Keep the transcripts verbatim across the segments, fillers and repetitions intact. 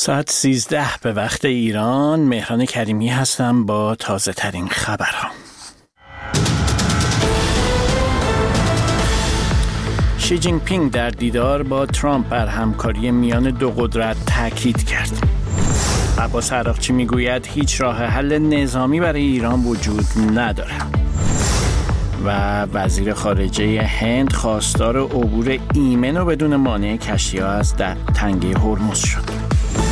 ساعت سیزده به وقت ایران. مهران کریمی هستم با تازه ترین خبرها. شی جین پینگ در دیدار با ترامپ بر همکاری میان دو قدرت تاکید کرد. عباس عراقچی میگوید هیچ راه حل نظامی برای ایران وجود ندارد. و وزیر خارجه هند خواستار عبور ایمن و بدون مانع کشتی‌ها از در تنگه هرمز شد.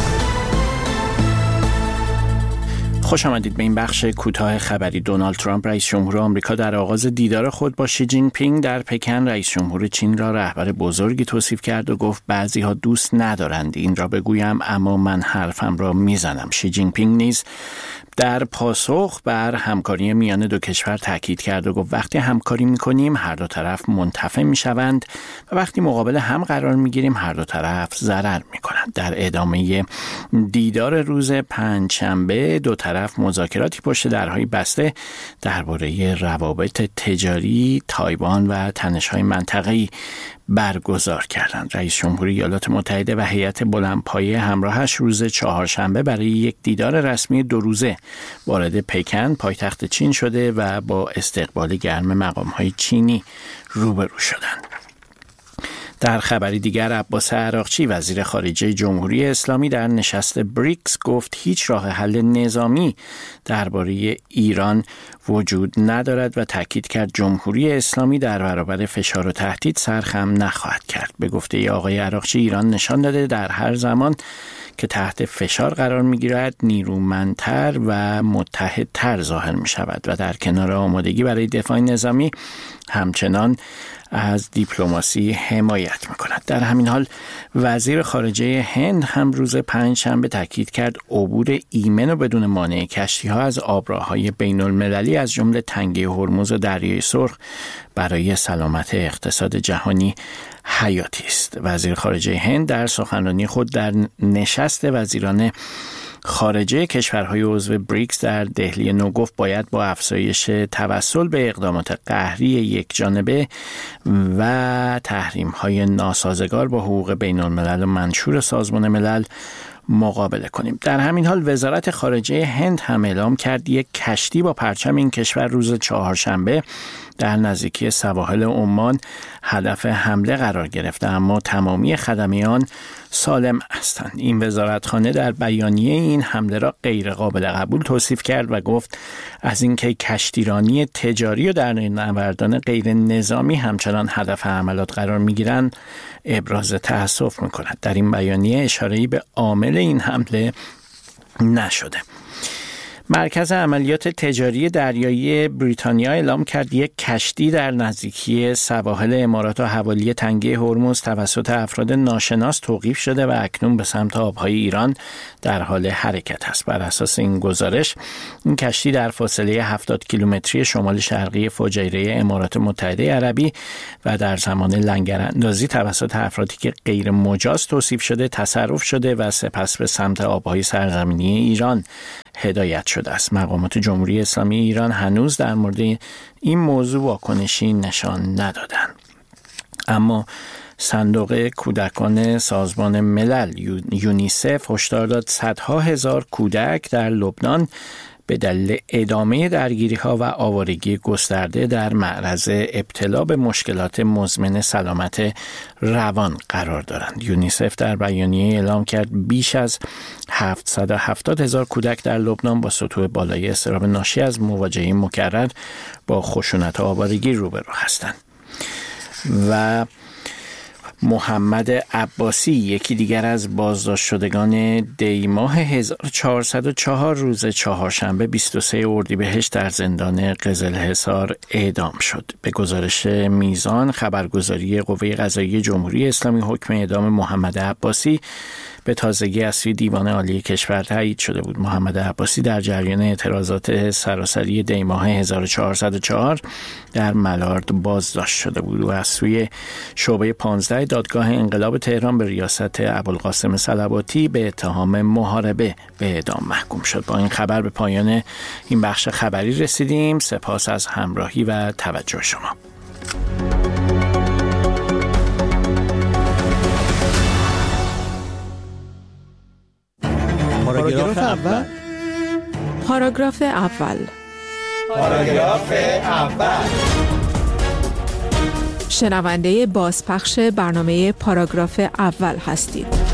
خوش آمدید به این بخش کوتاه خبری. دونالد ترامپ رئیس جمهور آمریکا در آغاز دیدار خود با شی جین پینگ در پکن رئیس جمهور چین را رهبر بزرگی توصیف کرد و گفت بعضی‌ها دوست ندارند این را بگویم، اما من حرفم را میزنم. شی جین پینگ نیز در پاسخ بر همکاری میان دو کشور تاکید کرد و گفت وقتی همکاری میکنیم هر دو طرف منتفع میشوند و وقتی مقابل هم قرار میگیریم هر دو طرف ضرر میکنند. در ادامه دیدار روز پنجشنبه دو طرف مذاکراتی پشت درهای بسته درباره روابط تجاری، تایوان و تنش‌های منطقه‌ای برگزار کردند. رئیس جمهوری ایالات متحده و هیئت بلندپایه همراهش روز چهارشنبه برای یک دیدار رسمی دو روزه وارد پکن پایتخت چین شده و با استقبال گرم مقام‌های چینی روبرو شدند. در خبری دیگر عباس عراقچی وزیر خارجه جمهوری اسلامی در نشست بریکس گفت هیچ راه حل نظامی درباره ایران وجود ندارد و تاکید کرد جمهوری اسلامی در برابر فشار و تهدید سرخم نخواهد کرد. به گفته آقای عراقچی ایران نشان داده در هر زمان که تحت فشار قرار می‌گیرد نیرومندتر و متحدتر ظاهر می‌شود و در کنار آمادگی برای دفاع نظامی همچنان از دیپلماسی حمایت می‌کند. در همین حال وزیر خارجه هند هم روز پنجشنبه تاکید کرد عبور ایمن و بدون مانع کشتی‌ها از آبراه‌های بین‌المللی از جمله تنگه هرمز و دریای سرخ برای سلامت اقتصاد جهانی حیاتی است. وزیر خارجه هند در سخنرانی خود در نشست وزیران خارجه کشورهای عضو بریکس در دهلی نو گفت باید با افزایش توسل به اقدامات قهری یکجانبه و تحریم‌های ناسازگار با حقوق بین‌الملل و منشور سازمان ملل مقابله کنیم. در همین حال وزارت خارجه هند هم اعلام کرد یک کشتی با پرچم این کشور روز چهارشنبه در نزدیکی سواحل عمان هدف حمله قرار گرفته، اما تمامی خدمیان سالم هستند. این وزارتخانه در بیانیه این حمله را غیر قابل قبول توصیف کرد و گفت از اینکه کشتیرانی تجاری و دریانوردان غیر نظامی همچنان هدف حملات قرار می‌گیرند ابراز تأسف می‌کند. در این بیانیه اشاره‌ای به عامل این حمله نشده. مرکز عملیات تجاری دریایی بریتانیا اعلام کرد یک کشتی در نزدیکی سواحل امارات و حوالی تنگه هرمز توسط افراد ناشناس توقیف شده و اکنون به سمت آبهای ایران در حال حرکت است. بر اساس این گزارش این کشتی در فاصله هفتاد کیلومتری شمال شرقی فجیره امارات متحده عربی و در زمان لنگراندازی توسط افرادی که غیر مجاز توصیف شده تصرف شده و سپس به سمت آبهای سرزمینی ایران هدایت شده است. مقامات جمهوری اسلامی ایران هنوز در مورد این موضوع واکنشی نشان ندادند. اما صندوق کودکان سازمان ملل یونیسف هشدار داد صدها هزار کودک در لبنان به دلیل ادامه درگیری‌ها و آوارگی گسترده در معرض ابتلا به مشکلات مزمن سلامت روان قرار دارند. یونیسف در بیانیه اعلام کرد بیش از هفتصد و هفتاد هزار کودک در لبنان با سطوح بالای اضطراب ناشی از مواجهه مکرر با خشونت و آوارگی روبرو هستند. و محمد عباسی یکی دیگر از بازداشت شدگان دی ماه هزار و چهارصد و چهار روز چهارشنبه بیست و سوم اردیبهشت در زندان قزلحصار اعدام شد. به گزارش میزان خبرگزاری قوه قضاییه جمهوری اسلامی حکم اعدام محمد عباسی به تازگی از سوی دیوان عالی کشور تایید شده بود. محمد عباسی در جریان اعتراضات سراسری دی ماه هزار و چهارصد و چهار در ملارد بازداشت شده بود و از سوی شعبه پانزده دادگاه انقلاب تهران به ریاست ابوالقاسم صلواتی به اتهام محاربه به اعدام محکوم شد. با این خبر به پایان این بخش خبری رسیدیم. سپاس از همراهی و توجه شما. پاراگراف اول. پاراگراف اول. پاراگراف اول. شنونده بازپخش برنامه پاراگراف اول هستید.